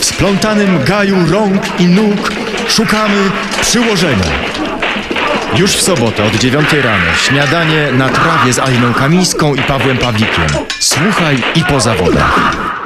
splątanym gaju rąk i nóg szukamy przyłożenia. Już w sobotę od 9 rano śniadanie na trawie z Aliną Kamińską i Pawłem Pawlikiem. Słuchaj i po zawodach.